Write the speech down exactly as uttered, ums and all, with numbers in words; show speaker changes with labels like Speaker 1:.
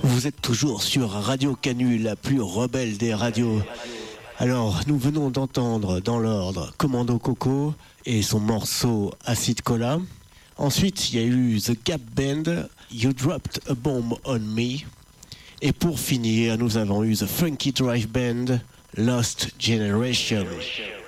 Speaker 1: Vous êtes toujours sur Radio Canu, la plus rebelle des radios. Alors, nous venons d'entendre dans l'ordre Commando Coco et son morceau Acid Cola. Ensuite, il y a eu The Gap Band, You Dropped a Bomb on Me. Et pour finir, nous avons eu The Funky Drive Band, Lost Generation.